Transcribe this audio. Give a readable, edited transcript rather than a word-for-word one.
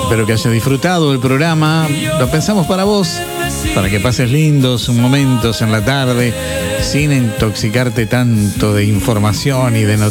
Espero que hayas disfrutado el programa. Lo pensamos para vos, para que pases lindos momentos en la tarde, sin intoxicarte tanto de información y de noticias.